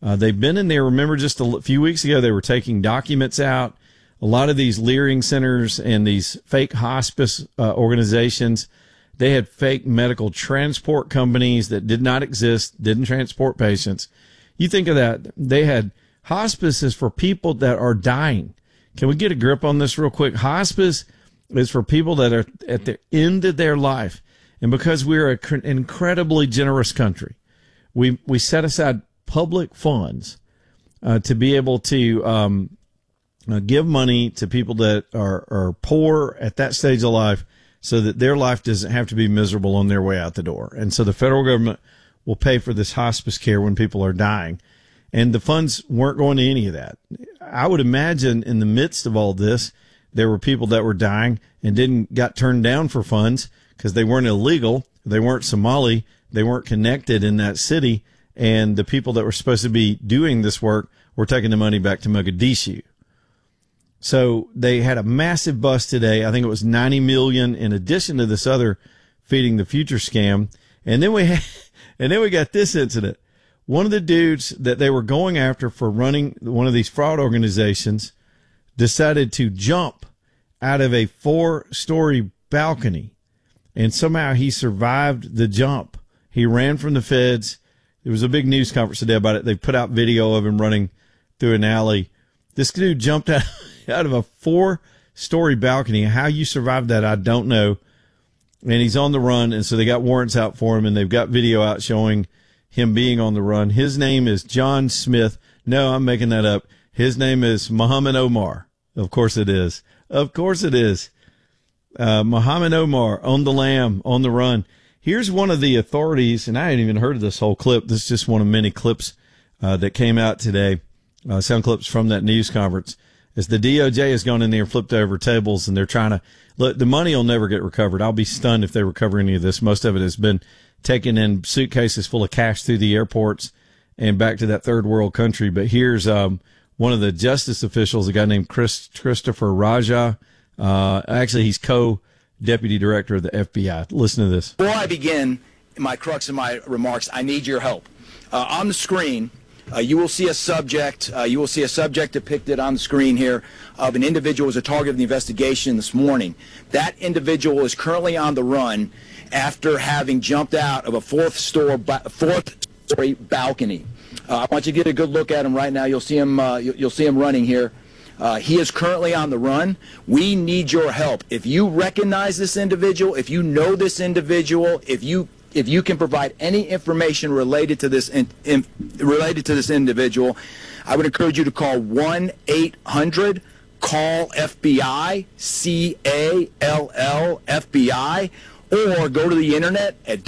They've been in there. Remember, just a few weeks ago, they were taking documents out. A lot of these Leering centers and these fake hospice organizations, they had fake medical transport companies that did not exist, didn't transport patients. You think of that. They had hospices for people that are dying. Can we get a grip on this real quick? Hospice is for people that are at the end of their life. And because we're an incredibly generous country, we set aside public funds to be able to give money to people that are poor at that stage of life so that their life doesn't have to be miserable on their way out the door. And so the federal government will pay for this hospice care when people are dying. And the funds weren't going to any of that. I would imagine in the midst of all this, there were people that were dying and got turned down for funds because they weren't illegal. They weren't Somali. They weren't connected in that city. And the people that were supposed to be doing this work were taking the money back to Mogadishu. So they had a massive bust today. I think it was $90 million in addition to this other Feeding the Future scam. And then we got this incident. One of the dudes that they were going after for running one of these fraud organizations decided to jump out of a 4-story balcony, and somehow he survived the jump. He ran from the feds. There was a big news conference today about it. They put out video of him running through an alley. This dude jumped out of a 4-story balcony. How you survived that, I don't know. And he's on the run, and so they got warrants out for him, and they've got video out showing him being on the run. His name is John Smith. No, I'm making that up. His name is Muhammad Omar. Of course it is. Of course it is. Muhammad Omar on the lam, on the run. Here's one of the authorities, and I hadn't even heard of this whole clip. This is just one of many clips that came out today, sound clips from that news conference. As the DOJ has gone in there and flipped over tables, and they're trying to look, the money will never get recovered. I'll be stunned if they recover any of this. Most of it has been taken in suitcases full of cash through the airports and back to that third world country. But here's one of the justice officials, a guy named Christopher Raja. Actually, he's co-deputy director of the FBI. Listen to this. Before I begin my crux of my remarks, I need your help. On the screen, you will see a subject. You will see a subject depicted on the screen here of an individual who was a target of the investigation this morning. That individual is currently on the run after having jumped out of a fourth-story balcony. I want you to get a good look at him right now. You'll see him. You'll see him running here. He is currently on the run. We need your help. If you recognize this individual, if you know this individual, if you can provide any information related to this individual, I would encourage you to call 1-800-CALL-FBI, CALL-FBI, or go to the internet at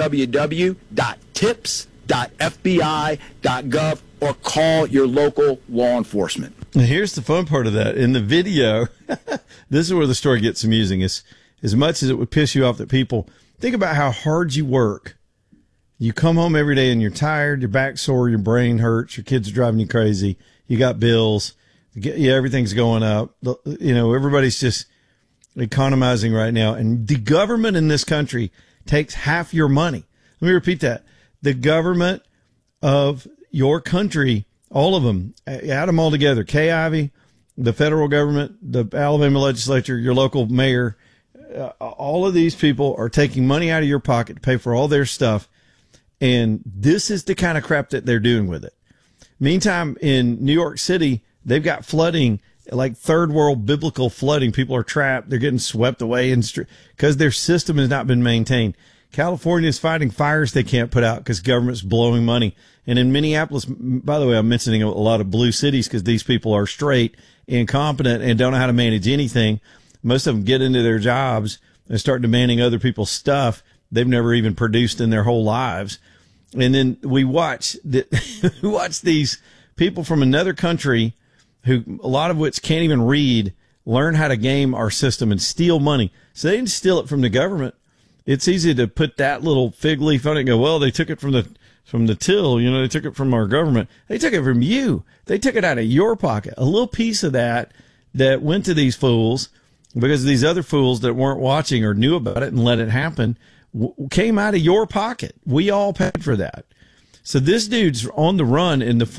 www.tips.fbi.gov or call your local law enforcement. Here's the fun part of that. In the video, this is where the story gets amusing. As much as it would piss you off that people think about how hard you work. You come home every day and you're tired, your back's sore, your brain hurts, your kids are driving you crazy, you got bills, everything's going up. Everybody's just economizing right now. And the government in this country takes half your money. Let me repeat that. The government of your country, all of them, add them all together. Kay Ivey, the federal government, the Alabama legislature, your local mayor, all of these people are taking money out of your pocket to pay for all their stuff. And this is the kind of crap that they're doing with it. Meantime, in New York City, they've got flooding, like third world biblical flooding. People are trapped. They're getting swept away because their system has not been maintained. California is fighting fires they can't put out because government's blowing money. And in Minneapolis, by the way, I'm mentioning a lot of blue cities because these people are straight, incompetent, and don't know how to manage anything. Most of them get into their jobs and start demanding other people's stuff they've never even produced in their whole lives. And then we watch these people from another country who, a lot of which can't even read, learn how to game our system and steal money. So they didn't steal it from the government. It's easy to put that little fig leaf on it and go, well, they took it from the till, they took it from our government. They took it from you. They took it out of your pocket. A little piece of that went to these fools because these other fools that weren't watching or knew about it and let it happen came out of your pocket. We all paid for that. So this dude's on the run, and the